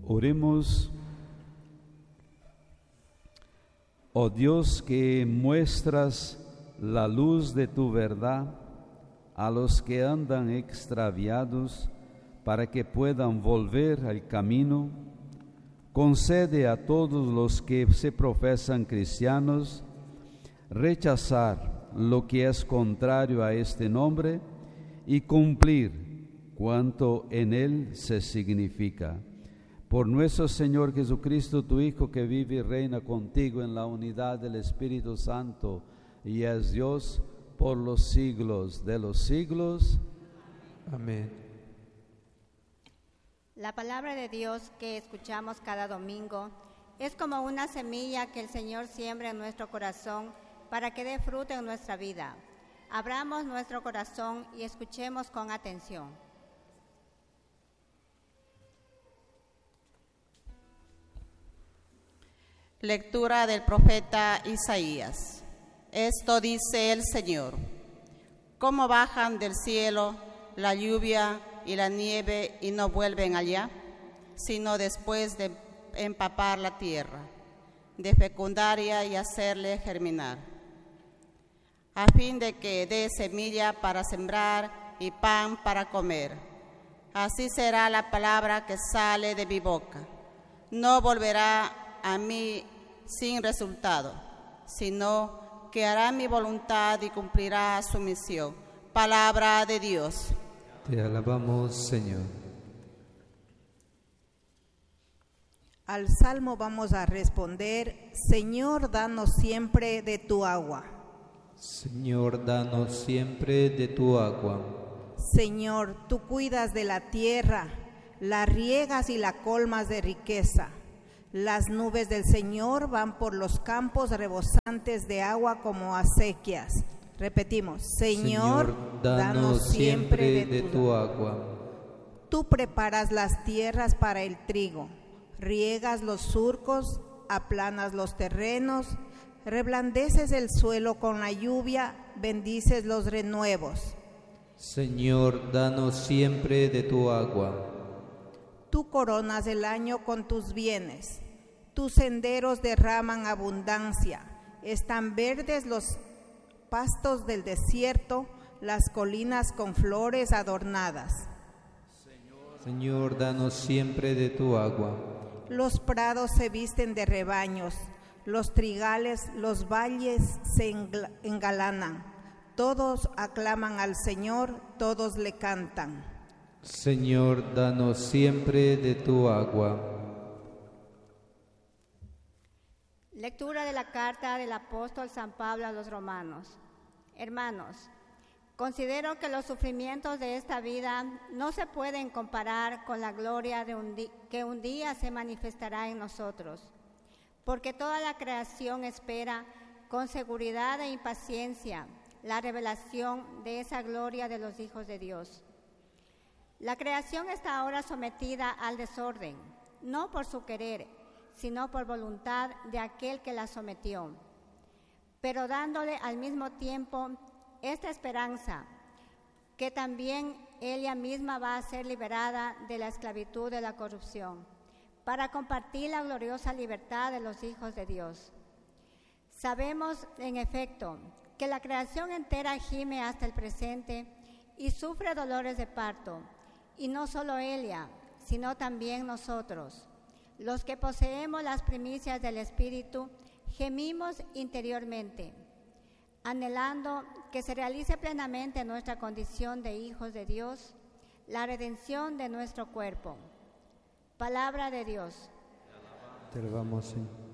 Oremos. Oh Dios, que muestras la luz de tu verdad a los que andan extraviados para que puedan volver al camino, concede a todos los que se profesan cristianos rechazar lo que es contrario a este nombre y cumplir cuanto en él se significa. Por nuestro Señor Jesucristo, tu Hijo, que vive y reina contigo en la unidad del Espíritu Santo y es Dios por los siglos de los siglos. Amén. La palabra de Dios que escuchamos cada domingo es como una semilla que el Señor siembra en nuestro corazón para que dé fruto en nuestra vida. Abramos nuestro corazón y escuchemos con atención. Lectura del profeta Isaías. Esto dice el Señor: ¿Cómo bajan del cielo la lluvia y la nieve y no vuelven allá, sino después de empapar la tierra, de fecundarla y hacerle germinar, a fin de que dé semilla para sembrar y pan para comer? Así será la palabra que sale de mi boca. No volverá a mí sin resultado, sino que hará mi voluntad y cumplirá su misión. Palabra de Dios. Te alabamos, Señor. Al salmo vamos a responder: Señor, danos siempre de tu agua. Señor, danos siempre de tu agua. Señor, tú cuidas de la tierra, la riegas y la colmas de riqueza. Las nubes del Señor van por los campos rebosantes de agua como acequias. Repetimos: Señor, danos siempre de tu agua. Tú preparas las tierras para el trigo, riegas los surcos, aplanas los terrenos, reblandeces el suelo con la lluvia, bendices los renuevos. Señor, danos siempre de tu agua. Tú coronas el año con tus bienes, tus senderos derraman abundancia, están verdes los pastos del desierto, las colinas con flores adornadas. Señor, danos siempre de tu agua. Los prados se visten de rebaños, los trigales, los valles se engalanan. Todos aclaman al Señor, todos le cantan. Señor, danos siempre de tu agua. Lectura de la carta del apóstol San Pablo a los romanos. Hermanos, considero que los sufrimientos de esta vida no se pueden comparar con la gloria que un día se manifestará en nosotros, porque toda la creación espera con seguridad e impaciencia la revelación de esa gloria de los hijos de Dios. La creación está ahora sometida al desorden, no por su querer, sino por voluntad de aquel que la sometió, pero dándole al mismo tiempo esta esperanza, que también ella misma va a ser liberada de la esclavitud de la corrupción, para compartir la gloriosa libertad de los hijos de Dios. Sabemos, en efecto, que la creación entera gime hasta el presente y sufre dolores de parto, y no solo ella, sino también nosotros, los que poseemos las primicias del Espíritu, gemimos interiormente, anhelando que se realice plenamente nuestra condición de hijos de Dios, la redención de nuestro cuerpo. Palabra de Dios. Te alabamos, Señor.